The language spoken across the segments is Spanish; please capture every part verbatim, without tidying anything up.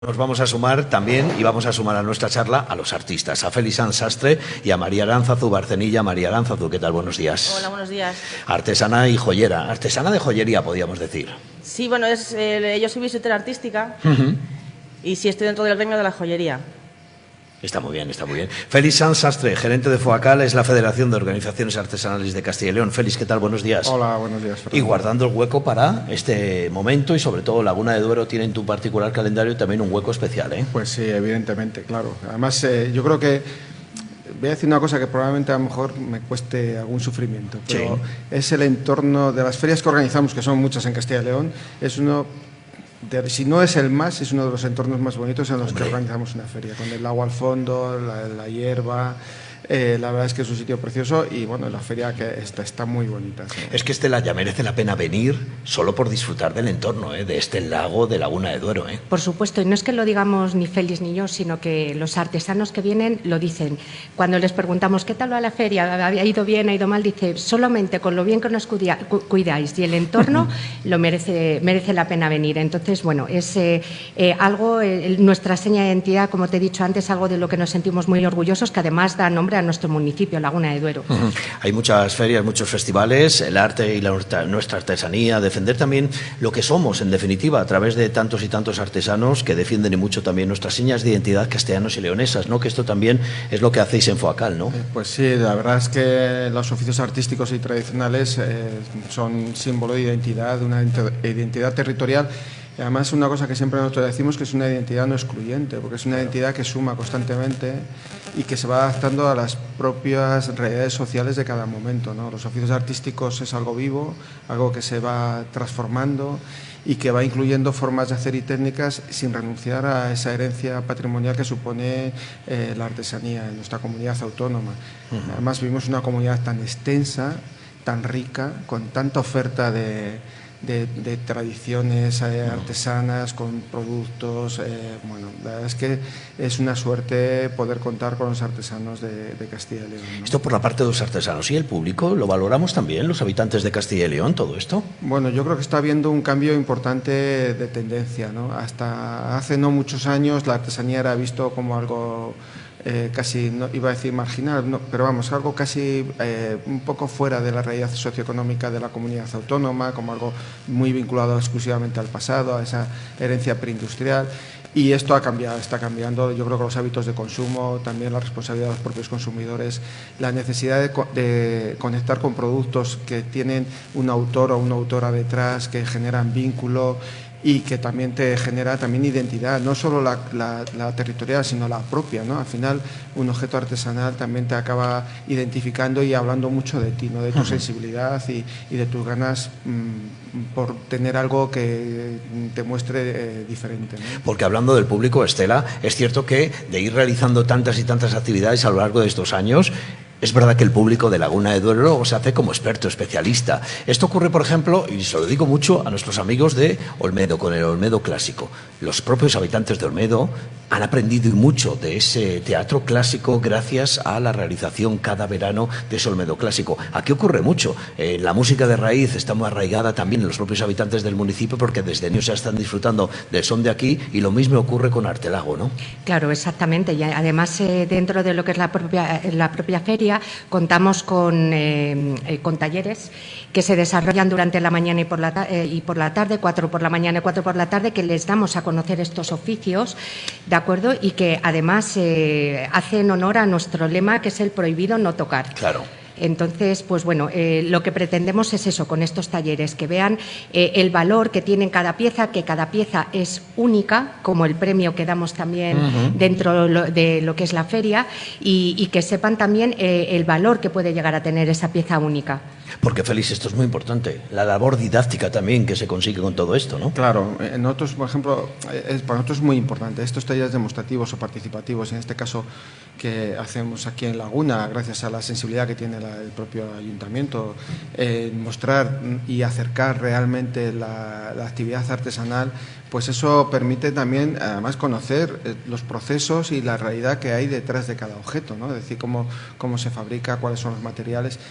Nos vamos a sumar también y vamos a sumar a nuestra charla a los artistas, a Félix Sanz Sastre y a María Aránzazu Barcenilla. María Aránzazu, ¿qué tal? Buenos días. Hola, buenos días. Artesana y joyera, artesana de joyería, podríamos decir. Sí, bueno, es, eh, yo soy visitera artística uh-huh. y sí estoy dentro del gremio de la joyería. Está muy bien, está muy bien. Félix Sanz Sastre, gerente de FOACAL, es la Federación de Organizaciones Artesanales de Castilla y León. Félix, ¿qué tal? Buenos días. Hola, buenos días, Fernando. Y guardando el hueco para este momento y sobre todo Laguna de Duero tiene en tu particular calendario también un hueco especial, ¿eh? Pues sí, evidentemente, claro. Además, eh, yo creo que voy a decir una cosa que probablemente a lo mejor me cueste algún sufrimiento, pero sí. Es el entorno de las ferias que organizamos, que son muchas en Castilla y León, es uno... De, si no es el más, es uno de los entornos más bonitos en los Hombre. que organizamos una feria, con el agua al fondo, la, la hierba. Eh, la verdad es que es un sitio precioso y bueno, la feria que está, está muy bonita. ¿Sí? Es que Estela, ya merece la pena venir solo por disfrutar del entorno, ¿eh? de este lago de Laguna de Duero. ¿eh? Por supuesto, y no es que lo digamos ni Félix ni yo, sino que los artesanos que vienen lo dicen. Cuando les preguntamos qué tal va la feria, ha ido bien, ha ido mal, dice solamente con lo bien que nos cuida, cu cuidáis y el entorno lo merece, merece la pena venir. Entonces, bueno, es eh, eh, algo, eh, nuestra seña de identidad, como te he dicho antes, algo de lo que nos sentimos muy orgullosos, que además da nombre a nuestro municipio, Laguna de Duero. Uh-huh. Hay muchas ferias, muchos festivales, el arte y la, nuestra artesanía, defender también lo que somos, en definitiva, a través de tantos y tantos artesanos que defienden y mucho también nuestras señas de identidad castellanos y leonesas, ¿no? Que esto también es lo que hacéis en FOACAL, ¿no? Eh, pues sí, la verdad es que los oficios artísticos y tradicionales eh, son símbolo de identidad, de una identidad territorial. Y además una cosa que siempre nosotros decimos que es una identidad no excluyente, porque es una identidad que suma constantemente y que se va adaptando a las propias realidades sociales de cada momento, ¿no? Los oficios artísticos es algo vivo, algo que se va transformando y que va incluyendo formas de hacer y técnicas sin renunciar a esa herencia patrimonial que supone eh, la artesanía en nuestra comunidad autónoma. Uh-huh. Además vivimos una comunidad tan extensa, tan rica, con tanta oferta de... De, de tradiciones eh, artesanas, con productos, eh, bueno, la verdad es que es una suerte poder contar con los artesanos de, de Castilla y León, ¿no? Esto por la parte de los artesanos. ¿Y el público? ¿Lo valoramos también, los habitantes de Castilla y León, todo esto? Bueno, yo creo que está habiendo un cambio importante de tendencia, ¿no? Hasta hace no muchos años la artesanía era visto como algo... Eh, casi, no iba a decir marginal, no, pero vamos, algo casi eh, un poco fuera de la realidad socioeconómica de la comunidad autónoma, como algo muy vinculado exclusivamente al pasado, a esa herencia preindustrial. Y esto ha cambiado, está cambiando. Yo creo que los hábitos de consumo, también la responsabilidad de los propios consumidores, la necesidad de, de conectar con productos que tienen un autor o una autora detrás, que generan vínculo y que también te genera también identidad, no solo la, la, la territorial, sino la propia, ¿no? Al final, un objeto artesanal también te acaba identificando y hablando mucho de ti, ¿no? De tu uh-huh. sensibilidad y, y de tus ganas mmm, por tener algo que te muestre eh, diferente, ¿no? Porque hablando del público, Estela, es cierto que de ir realizando tantas y tantas actividades a lo largo de estos años, es verdad que el público de Laguna de Duero luego se hace como experto, especialista. Esto ocurre, por ejemplo, y se lo digo mucho a nuestros amigos de Olmedo, con el Olmedo clásico. Los propios habitantes de Olmedo han aprendido y mucho de ese teatro clásico gracias a la realización cada verano de ese Olmedo clásico. Aquí ocurre mucho. Eh, la música de raíz está muy arraigada también en los propios habitantes del municipio porque desde niños ya están disfrutando del son de aquí y lo mismo ocurre con Artelago, ¿no? Claro, exactamente. Y además, eh, dentro de lo que es la propia, la propia feria, contamos con, eh, eh, con talleres que se desarrollan durante la mañana y por la, eh, y por la tarde, cuatro por la mañana y cuatro por la tarde, que les damos a conocer estos oficios, ¿de acuerdo? Y que además eh, hacen honor a nuestro lema, que es el prohibido no tocar. Claro. Entonces, pues bueno, eh, lo que pretendemos es eso, con estos talleres, que vean eh, el valor que tiene cada pieza, que cada pieza es única, como el premio que damos también uh-huh. dentro de lo que es la feria, y, y que sepan también eh, el valor que puede llegar a tener esa pieza única. Porque, Félix, esto es muy importante, la labor didáctica también que se consigue con todo esto, ¿no? Claro, nosotros, por ejemplo, es, para nosotros es muy importante, estos talleres demostrativos o participativos, en este caso que hacemos aquí en Laguna, gracias a la sensibilidad que tiene la, el propio ayuntamiento, eh, mostrar y acercar realmente la, la actividad artesanal, pues eso permite también, además, conocer los procesos y la realidad que hay detrás de cada objeto, ¿no? Es decir, cómo, cómo se fabrica, cuáles son los materiales.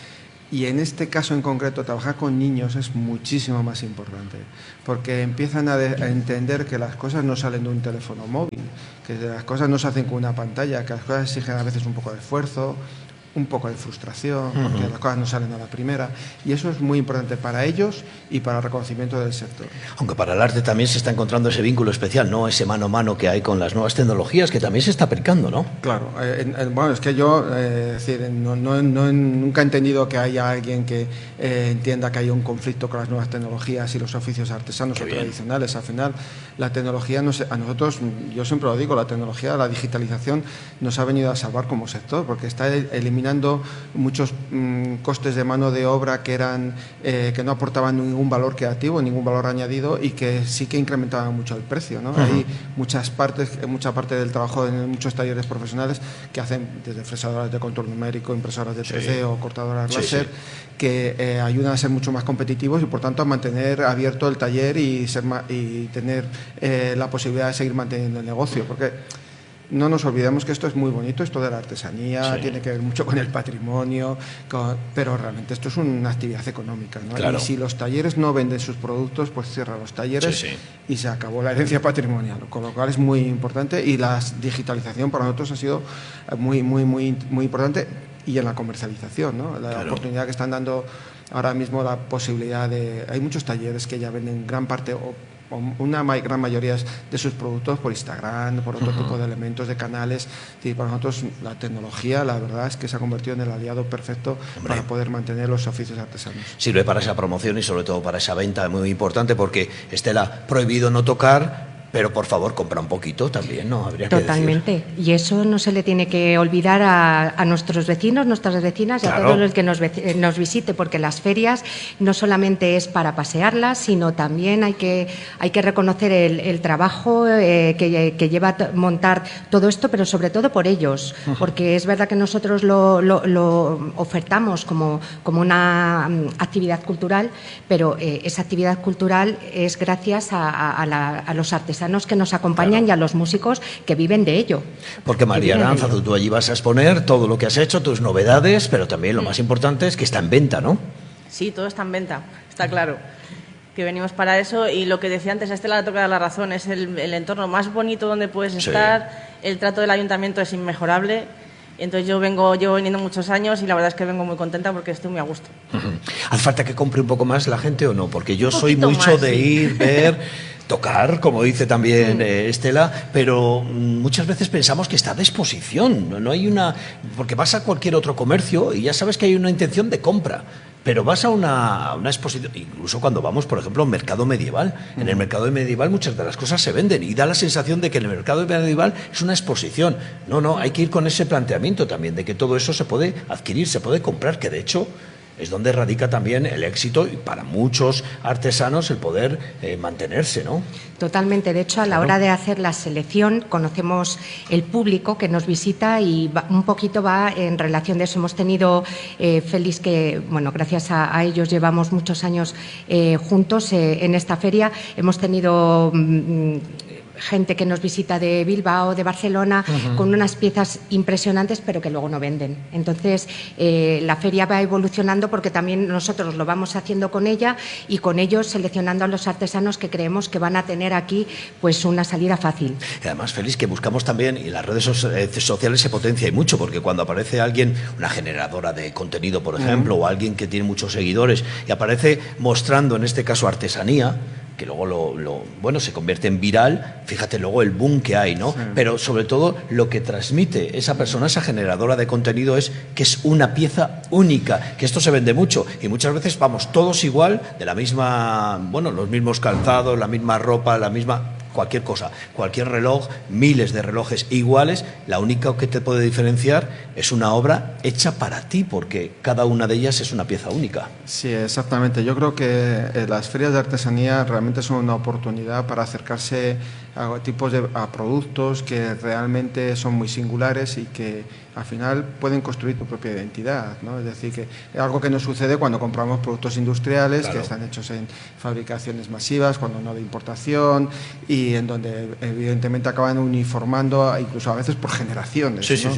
Y en este caso en concreto, trabajar con niños es muchísimo más importante, porque empiezan a, de, a entender que las cosas no salen de un teléfono móvil, que las cosas no se hacen con una pantalla, que las cosas exigen a veces un poco de esfuerzo, un poco de frustración, porque uh-huh. las cosas no salen a la primera, y eso es muy importante para ellos y para el reconocimiento del sector. Aunque para el arte también se está encontrando ese vínculo especial, ¿no? Ese mano a mano que hay con las nuevas tecnologías, que también se está aplicando, ¿no? Claro, eh, eh, bueno, es que yo eh, es decir, no, no, no, nunca he entendido que haya alguien que eh, entienda que hay un conflicto con las nuevas tecnologías y los oficios artesanos Qué o bien. tradicionales. Al final, la tecnología, no sé, a nosotros, yo siempre lo digo, la tecnología, la digitalización nos ha venido a salvar como sector, porque está eliminando muchos mmm, costes de mano de obra que eran eh, que no aportaban ningún valor creativo, ningún valor añadido, y que sí que incrementaban mucho el precio, ¿no? Uh-huh. Hay muchas partes, mucha parte del trabajo en muchos talleres profesionales que hacen desde fresadoras de control numérico, impresoras de tres D sí. o cortadoras sí, láser, sí. que eh, ayudan a ser mucho más competitivos y por tanto a mantener abierto el taller y, ser ma- y tener eh, la posibilidad de seguir manteniendo el negocio, porque no nos olvidemos que esto es muy bonito, esto de la artesanía, sí. tiene que ver mucho con el patrimonio, con, pero realmente esto es una actividad económica, ¿no? Claro. Y si los talleres no venden sus productos, pues cierran los talleres sí, sí. y se acabó la herencia patrimonial, con lo cual es muy importante, y la digitalización para nosotros ha sido muy, muy, muy, muy importante, y en la comercialización, ¿no? La claro. oportunidad que están dando ahora mismo, la posibilidad de... Hay muchos talleres que ya venden gran parte o una gran mayoría de sus productos por Instagram, por otro uh-huh. tipo de elementos, de canales. Y para nosotros la tecnología, la verdad es que se ha convertido en el aliado perfecto Hombre. para poder mantener los oficios artesanos. Sirve para esa promoción y sobre todo para esa venta muy importante, porque Estela, prohibido no tocar, pero por favor compra un poquito también, ¿no? Habría que Totalmente. decir. Y eso no se le tiene que olvidar a, a nuestros vecinos, nuestras vecinas y claro. a todo el que nos, nos visite, porque las ferias no solamente es para pasearlas, sino también hay que, hay que reconocer el, el trabajo eh, que, que lleva a montar todo esto, pero sobre todo por ellos, uh-huh. porque es verdad que nosotros lo, lo, lo ofertamos como, como una um, actividad cultural, pero eh, esa actividad cultural es gracias a, a, a, la, a los artesanos que nos acompañan claro. y a los músicos que viven de ello. Porque María Aranza, tú, tú allí vas a exponer todo lo que has hecho, tus novedades, pero también lo más importante es que está en venta, ¿no? Sí, todo está en venta, está claro. Que venimos para eso, y lo que decía antes, a Estela le toca dar la razón, es el, el entorno más bonito donde puedes sí. estar, el trato del ayuntamiento es inmejorable. Entonces yo vengo, llevo viniendo muchos años y la verdad es que vengo muy contenta porque estoy muy a gusto. Uh-huh. ¿Hace falta que compre un poco más la gente o no? Porque yo soy mucho más, de sí. ir, ver... tocar, como dice también eh, Estela, pero muchas veces pensamos que está a disposición, ¿no? No hay una... Porque vas a cualquier otro comercio y ya sabes que hay una intención de compra, pero vas a una, a una exposición, incluso cuando vamos, por ejemplo, a un mercado medieval. En el mercado medieval muchas de las cosas se venden y da la sensación de que en el mercado medieval es una exposición. No, no, hay que ir con ese planteamiento también, de que todo eso se puede adquirir, se puede comprar, que de hecho... es donde radica también el éxito y para muchos artesanos el poder eh, mantenerse, ¿no? Totalmente. De hecho, a la claro. hora de hacer la selección conocemos el público que nos visita y va, un poquito va en relación de eso. Hemos tenido, eh, Félix, que, bueno, gracias a, a ellos llevamos muchos años eh, juntos eh, en esta feria. Hemos tenido... Mm, gente que nos visita de Bilbao, de Barcelona, uh-huh. con unas piezas impresionantes, pero que luego no venden. Entonces, eh, la feria va evolucionando porque también nosotros lo vamos haciendo con ella y con ellos seleccionando a los artesanos que creemos que van a tener aquí pues una salida fácil. Y además, Félix, que buscamos también, y las redes sociales se potencia y mucho, porque cuando aparece alguien, una generadora de contenido, por ejemplo, uh-huh. o alguien que tiene muchos seguidores, y aparece mostrando, en este caso, artesanía, que luego lo, lo bueno se convierte en viral, fíjate luego el boom que hay, ¿no? Sí. Pero sobre todo lo que transmite esa persona, esa generadora de contenido, es que es una pieza única, que esto se vende mucho y muchas veces vamos todos igual, de la misma, bueno, los mismos calzados, la misma ropa, la misma... cualquier cosa, cualquier reloj, miles de relojes iguales, la única que te puede diferenciar es una obra hecha para ti, porque cada una de ellas es una pieza única. Sí, exactamente. Yo creo que las ferias de artesanía realmente son una oportunidad para acercarse a tipos de a productos que realmente son muy singulares y que al final pueden construir tu propia identidad, ¿no? Es decir, que es algo que nos sucede cuando compramos productos industriales, claro, que están hechos en fabricaciones masivas, cuando no de importación, y en donde evidentemente acaban uniformando incluso a veces por generaciones, sí, ¿no? sí, sí.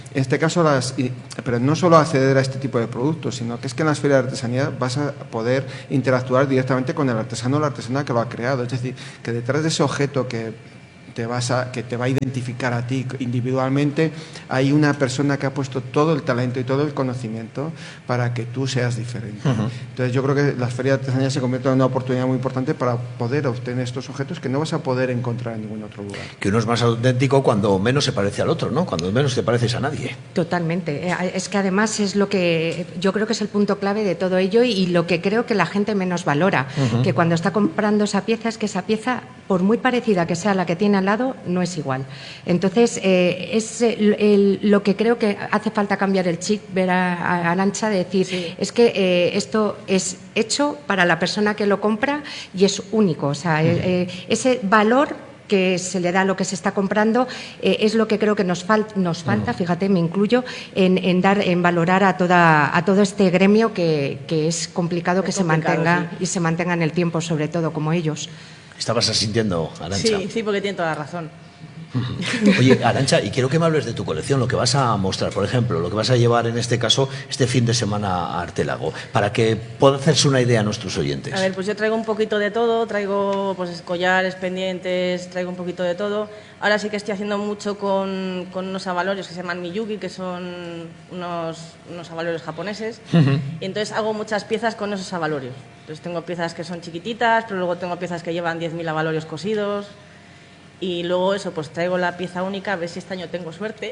En este caso, las, pero no solo acceder a este tipo de productos, sino que es que en las ferias de artesanía vas a poder interactuar directamente con el artesano o la artesana que lo ha creado. Es decir, que detrás de ese objeto que te, vas a, que te va a identificar a ti individualmente, hay una persona que ha puesto todo el talento y todo el conocimiento para que tú seas diferente. Uh-huh. Entonces yo creo que las ferias de artesanía se convierten en una oportunidad muy importante para poder obtener estos objetos que no vas a poder encontrar en ningún otro lugar. Que uno es más auténtico cuando menos se parece al otro, ¿no? Cuando menos te pareces a nadie. Totalmente. Es que además es lo que yo creo que es el punto clave de todo ello y lo que creo que la gente menos valora, uh-huh. que cuando está comprando esa pieza es que esa pieza, por muy parecida que sea la que tiene al lado, no es igual. Entonces, eh, es el, el, lo que creo que hace falta cambiar el chip, ver a, a Arantxa, de decir, sí. es que eh, esto es hecho para la persona que lo compra y es único. O sea, uh-huh. eh, ese valor que se le da a lo que se está comprando eh, es lo que creo que nos, fal nos falta, uh-huh. fíjate, me incluyo, en, en dar, en valorar a toda a todo este gremio que, que es complicado es que complicado, se mantenga sí. y se mantenga en el tiempo, sobre todo, como ellos. ¿Estabas asintiendo, Arantxa? Sí, sí, porque tiene toda la razón. Oye, Arantxa, y quiero que me hables de tu colección, lo que vas a mostrar, por ejemplo, lo que vas a llevar en este caso este fin de semana a Artelago, para que pueda hacerse una idea a nuestros oyentes. A ver, pues yo traigo un poquito de todo, traigo pues collares, pendientes, traigo un poquito de todo. Ahora sí que estoy haciendo mucho con, con unos abalorios que se llaman miyuki, que son unos, unos abalorios japoneses, uh-huh. y entonces hago muchas piezas con esos abalorios. Entonces tengo piezas que son chiquititas, pero luego tengo piezas que llevan diez mil abalorios cosidos. Y luego eso, pues traigo la pieza única, a ver si este año tengo suerte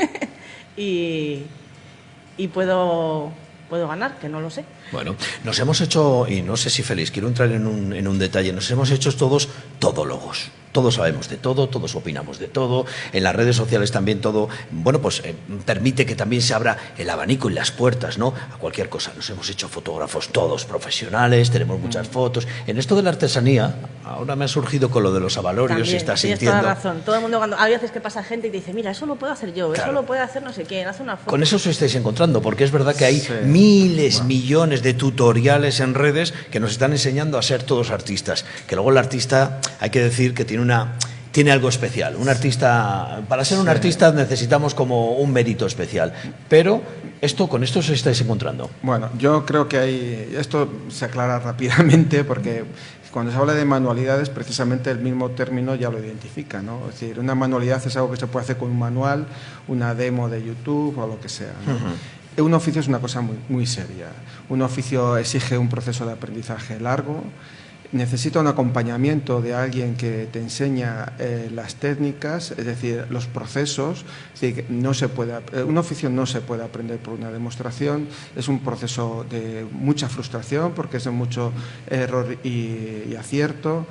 y, y puedo, puedo ganar, que no lo sé. Bueno, nos hemos hecho, y no sé si Félix, quiero entrar en un, en un detalle, nos hemos hecho todos todólogos. Todos sabemos de todo, todos opinamos de todo, en las redes sociales también todo, bueno, pues eh, permite que también se abra el abanico y las puertas, ¿no? A cualquier cosa. Nos hemos hecho fotógrafos todos profesionales, tenemos muchas fotos. En esto de la artesanía, ahora me ha surgido con lo de los abalorios, también, y estás tienes sintiendo... toda la razón. Todo el mundo, cuando hay veces que pasa gente y te dice, mira, eso lo puedo hacer yo, claro. eso lo puede hacer no sé quién, hace una foto. Con eso os estáis encontrando, porque es verdad que hay sí. miles, bueno. millones de tutoriales en redes que nos están enseñando a ser todos artistas, que luego el artista, hay que decir que tiene una... tiene algo especial. Un artista, para ser un sí. artista necesitamos como un mérito especial. Pero esto, con esto os estáis encontrando. Bueno, yo creo que hay, esto se aclara rápidamente porque cuando se habla de manualidades, precisamente el mismo término ya lo identifica, ¿no? Es decir, una manualidad es algo que se puede hacer con un manual, una demo de YouTube o lo que sea, ¿no? Uh-huh. Un oficio es una cosa muy, muy seria. Un oficio exige un proceso de aprendizaje largo. Necesita un acompañamiento de alguien que te enseña eh, las técnicas, es decir, los procesos. Es decir, que no se puede, un oficio no se puede aprender por una demostración, es un proceso de mucha frustración porque es de mucho error y, y acierto.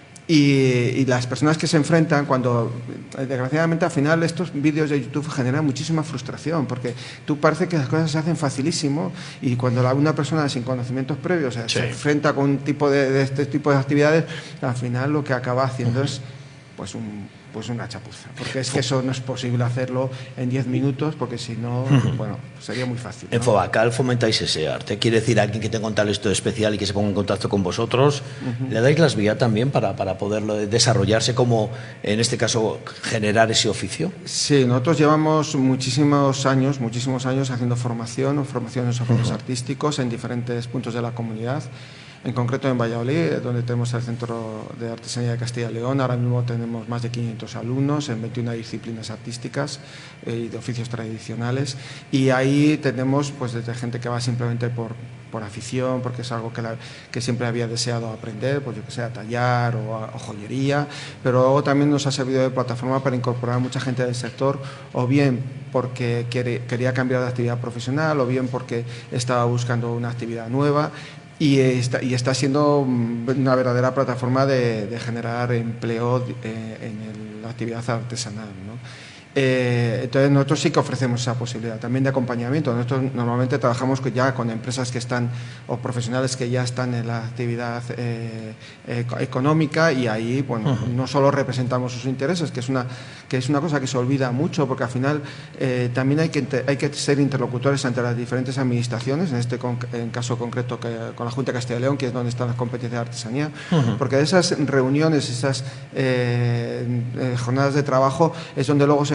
Y, y las personas que se enfrentan cuando, desgraciadamente al final estos vídeos de YouTube generan muchísima frustración porque tú parece que las cosas se hacen facilísimo y cuando la, una persona sin conocimientos previos sí. se enfrenta con un tipo de, de este tipo de actividades, al final lo que acaba haciendo uh-huh. es pues un pues una chapuza, porque es que eso no es posible hacerlo en diez minutos, porque si no, bueno, sería muy fácil, ¿no? En Fobacal fomentáis ese arte, quiere decir alguien que tenga un talento especial y que se ponga en contacto con vosotros, uh-huh. le dais las vías también para, para poderlo desarrollarse, como en este caso generar ese oficio. Sí, nosotros llevamos muchísimos años, muchísimos años haciendo formación, formación en socorros uh-huh. artísticos en diferentes puntos de la comunidad. En concreto en Valladolid, donde tenemos el Centro de Artesanía de Castilla y León. Ahora mismo tenemos más de quinientos alumnos en veintiuna disciplinas artísticas eh, y de oficios tradicionales. Y ahí tenemos pues, desde gente que va simplemente por, por afición, porque es algo que, la, que siempre había deseado aprender, pues yo que sé, a tallar o, a, o joyería, pero luego también nos ha servido de plataforma para incorporar a mucha gente del sector, o bien porque quiere, quería cambiar de actividad profesional, o bien porque estaba buscando una actividad nueva. Y está, y está siendo una verdadera plataforma de, de generar empleo eh, en el, la actividad artesanal, ¿no? Eh, entonces nosotros sí que ofrecemos esa posibilidad también de acompañamiento. Nosotros normalmente trabajamos ya con empresas que están o profesionales que ya están en la actividad eh, eh, económica y ahí bueno, uh-huh. no solo representamos sus intereses, que es una que es una cosa que se olvida mucho porque al final eh, también hay que hay que ser interlocutores entre las diferentes administraciones, en este con, en caso concreto que, con la Junta de Castilla y León, que es donde están las competencias de artesanía, uh-huh. porque de esas reuniones, esas eh, eh, jornadas de trabajo es donde luego se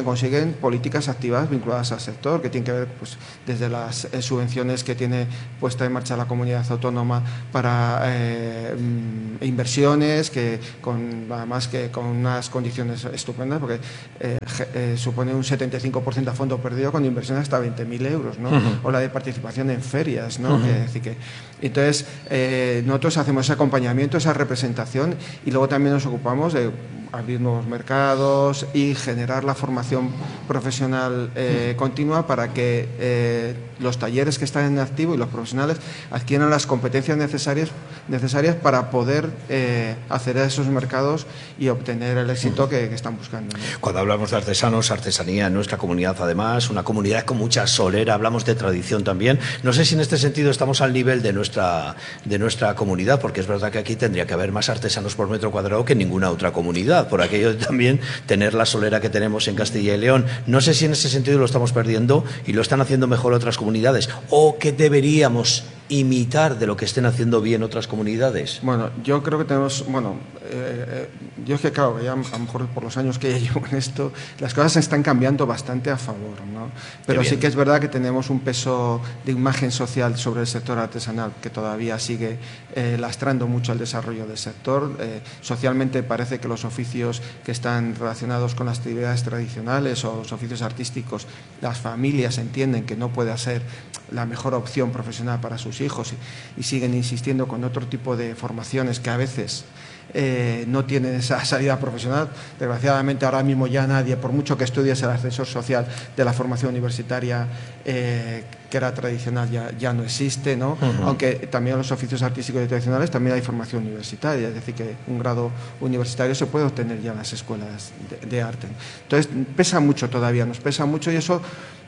consiguen políticas activas vinculadas al sector, que tienen que ver pues, desde las eh, subvenciones que tiene puesta en marcha la comunidad autónoma para eh, inversiones, que con, además que con unas condiciones estupendas, porque eh, eh, supone un setenta y cinco por ciento a fondo perdido con inversiones hasta veinte mil euros, ¿no? Uh-huh. O la de participación en ferias, ¿no? Uh-huh. que, decir que, entonces, eh, nosotros hacemos ese acompañamiento, esa representación, y luego también nos ocupamos de abrir nuevos mercados y generar la formación profesional eh, continua para que eh, los talleres que están en activo y los profesionales adquieran las competencias necesarias, necesarias para poder eh, acceder a esos mercados y obtener el éxito que, que están buscando, ¿no? Cuando hablamos de artesanos, artesanía en nuestra comunidad, además, una comunidad con mucha solera, hablamos de tradición también. No sé si en este sentido estamos al nivel de nuestra, de nuestra comunidad, porque es verdad que aquí tendría que haber más artesanos por metro cuadrado que en ninguna otra comunidad, por aquello de también tener la solera que tenemos en Castilla y León. No sé si en ese sentido lo estamos perdiendo y lo están haciendo mejor otras comunidades, o que deberíamos imitar de lo que estén haciendo bien otras comunidades. Bueno, yo creo que tenemos, bueno, eh, yo es que claro, ya a lo mejor por los años que ya llevo en esto, las cosas se están cambiando bastante a favor, ¿no? Pero sí que es verdad que tenemos un peso de imagen social sobre el sector artesanal que todavía sigue eh, lastrando mucho el desarrollo del sector. Eh, socialmente parece que los oficios que están relacionados con las actividades tradicionales o los oficios artísticos, las familias entienden que no puede ser la mejor opción profesional para sus hijos y, y siguen insistiendo con otro tipo de formaciones que a veces eh, no tienen esa salida profesional. Desgraciadamente ahora mismo ya nadie, por mucho que estudies el ascensor social de la formación universitaria eh, que era tradicional, ya, ya no existe, ¿no? Uh-huh. Aunque también en los oficios artísticos y tradicionales también hay formación universitaria, es decir, que un grado universitario se puede obtener ya en las escuelas de, de arte. Entonces pesa mucho todavía, nos pesa mucho, y eso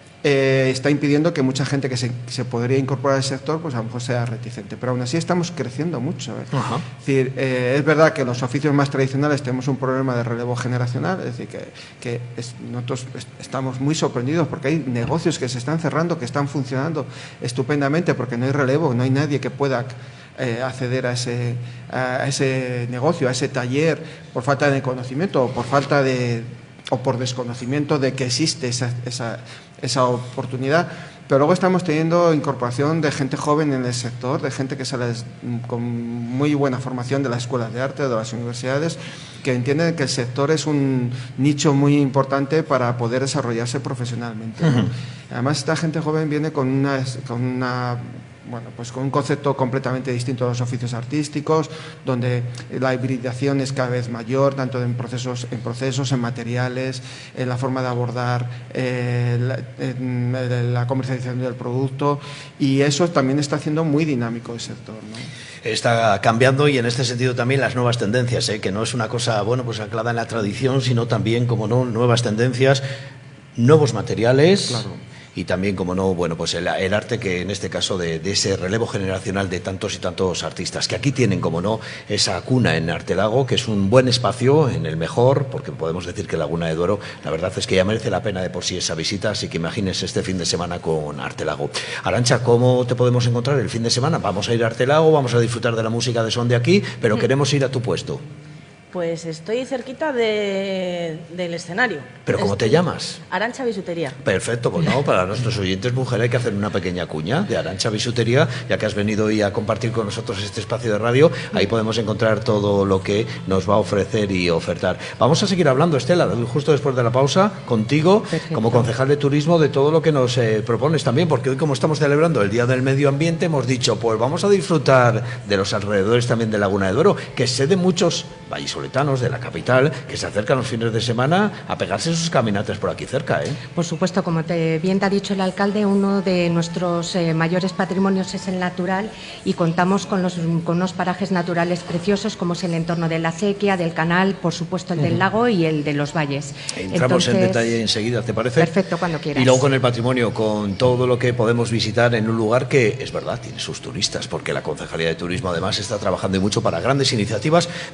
Eh, está impidiendo que mucha gente que se, que se podría incorporar al sector pues a lo mejor sea reticente, pero aún así estamos creciendo mucho, ¿eh? Uh-huh. Es decir, eh, es verdad que en los oficios más tradicionales tenemos un problema de relevo generacional, es decir, que, que es, nosotros estamos muy sorprendidos porque hay negocios que se están cerrando, que están funcionando estupendamente porque no hay relevo, no hay nadie que pueda eh, acceder a ese, a ese negocio, a ese taller, por falta de conocimiento o por falta de o por desconocimiento de que existe esa, esa, esa oportunidad. Pero luego estamos teniendo incorporación de gente joven en el sector, de gente que sale con muy buena formación de las escuelas de arte, de las universidades, que entienden que el sector es un nicho muy importante para poder desarrollarse profesionalmente, ¿no? Uh-huh. Además, esta gente joven viene con una, con una Bueno, pues con un concepto completamente distinto a los oficios artísticos, donde la hibridación es cada vez mayor, tanto en procesos, en procesos, en materiales, en la forma de abordar eh, la, en la comercialización del producto, y eso también está haciendo muy dinámico el sector, ¿no? Está cambiando, y en este sentido también las nuevas tendencias, ¿eh? Que no es una cosa, bueno, pues anclada en la tradición, sino también, como no, nuevas tendencias, nuevos materiales. Claro. Y también, como no, bueno, pues el, el arte que en este caso de, de ese relevo generacional de tantos y tantos artistas, que aquí tienen, como no, esa cuna en Artelago, que es un buen espacio, en el mejor, porque podemos decir que Laguna de Duero, la verdad es que ya merece la pena de por sí esa visita, así que imagínense este fin de semana con Artelago. Arantxa, ¿cómo te podemos encontrar el fin de semana? Vamos a ir a Artelago, vamos a disfrutar de la música de son de aquí, pero queremos ir a tu puesto. Pues estoy cerquita de, del escenario. ¿Pero cómo estoy... te llamas? Arantxa Bisutería. Perfecto, pues no, para nuestros oyentes, mujer, hay que hacer una pequeña cuña de Arantxa Bisutería, ya que has venido hoy a compartir con nosotros este espacio de radio. Ahí podemos encontrar todo lo que nos va a ofrecer y ofertar. Vamos a seguir hablando, Estela, justo después de la pausa, contigo, perfecto, como concejal de turismo, de todo lo que nos eh, propones también, porque hoy, como estamos celebrando el Día del Medio Ambiente, hemos dicho, pues vamos a disfrutar de los alrededores también de Laguna de Duero, que sé de muchos vallisoletanos de la capital que se acercan los fines de semana a pegarse sus caminatas por aquí cerca, ¿eh? Por supuesto, como te, bien te ha dicho el alcalde, uno de nuestros eh, mayores patrimonios es el natural, y contamos con, los, con unos parajes naturales preciosos como es el entorno de la acequia, del canal, por supuesto el uh-huh. del lago y el de los valles. Entramos Entonces, en detalle enseguida, ¿te parece? Perfecto, cuando quieras. Y luego con el patrimonio, con todo lo que podemos visitar en un lugar que, es verdad, tiene sus turistas, porque la Concejalía de Turismo además está trabajando y mucho para grandes iniciativas, grandes actividades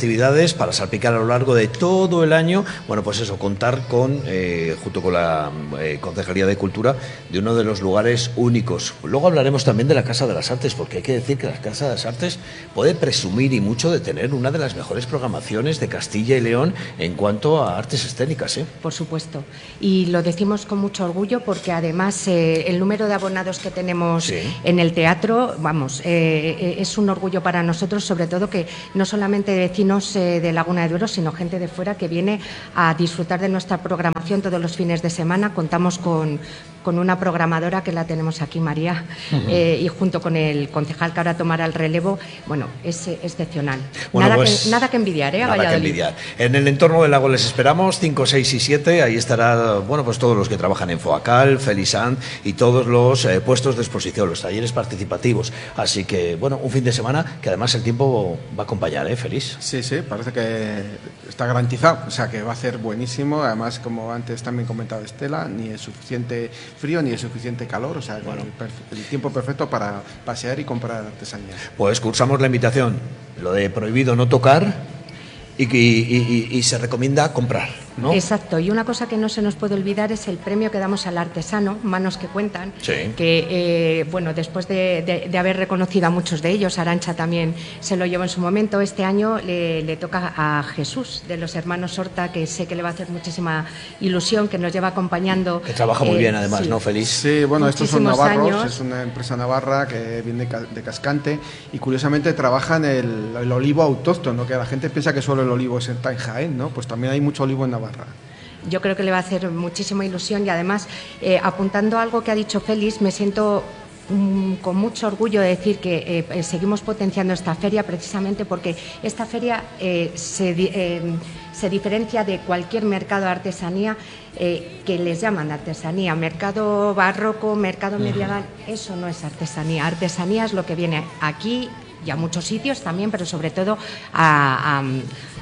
actividades para salpicar a lo largo de todo el año. Bueno, pues eso, contar con, eh, junto con la eh, Concejalía de Cultura, de uno de los lugares únicos. Luego hablaremos también de la Casa de las Artes, porque hay que decir que la Casa de las Artes puede presumir y mucho de tener una de las mejores programaciones de Castilla y León en cuanto a artes escénicas, ¿eh? Por supuesto. Y lo decimos con mucho orgullo porque además eh, el número de abonados que tenemos sí. en el teatro, vamos, eh, es un orgullo para nosotros, sobre todo que no solamente vecinos eh, de Laguna de Duero, sino gente de fuera que viene a disfrutar de nuestra programación todos los fines de semana. Contamos con, con una programadora que la tenemos aquí, María, uh-huh. eh, y junto con el concejal que ahora tomará el relevo, bueno, es excepcional. Bueno, nada, pues, que, nada que envidiar, ¿eh? A nada Valladolid. que envidiar. En el entorno del lago les esperamos, cinco, seis y siete, ahí estará, bueno, pues todos los que trabajan en Foacal, Felisant y todos los eh, puestos de exposición, los talleres participativos. Así que, bueno, un fin de semana que además el tiempo va a acompañar, ¿eh, Feliz? Sí, sí, parece que está garantizado, o sea que va a ser buenísimo. Además, como antes también comentaba Estela, ni es suficiente frío ni es suficiente calor, o sea, bueno, el, el tiempo perfecto para pasear y comprar artesanías. Pues cursamos la invitación, lo de prohibido no tocar. Y, y, y, y se recomienda comprar, ¿no? Exacto, y una cosa que no se nos puede olvidar es el premio que damos al artesano, Manos que Cuentan, sí. que, eh, bueno, después de, de, de haber reconocido a muchos de ellos, Arantxa también se lo llevó en su momento, este año le, le toca a Jesús, de los hermanos Horta, que sé que le va a hacer muchísima ilusión, que nos lleva acompañando. Que trabaja muy eh, bien, además, sí. ¿no, Feliz? Sí, bueno, estos son navarros, años. Es una empresa navarra que viene de Cascante y curiosamente trabajan el, el olivo autóctono, que la gente piensa que solo el olivo está en Jaén, ¿no? Pues también hay mucho olivo en Navarra. Yo creo que le va a hacer muchísima ilusión y además, eh, apuntando a algo que ha dicho Félix, me siento mm, con mucho orgullo de decir que eh, seguimos potenciando esta feria precisamente porque esta feria eh, se, eh, se diferencia de cualquier mercado de artesanía eh, que les llaman artesanía, mercado barroco, mercado medieval, uh-huh. Eso no es artesanía. Artesanía es lo que viene aquí y a muchos sitios también, pero sobre todo a... a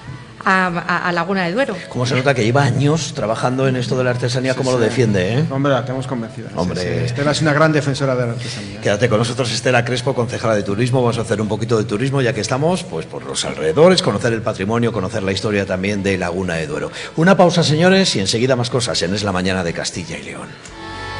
A, a, a Laguna de Duero. Como se nota que lleva años trabajando en esto de la artesanía, sí, cómo sí. lo defiende, ¿eh? Hombre, la tenemos convencida. Hombre. Sí, sí. Estela es una gran defensora de la artesanía. Quédate con nosotros, Estela Crespo, concejala de turismo. Vamos a hacer un poquito de turismo, ya que estamos pues por los alrededores, conocer el patrimonio, conocer la historia también de Laguna de Duero. Una pausa, señores, y enseguida más cosas en Es la Mañana de Castilla y León.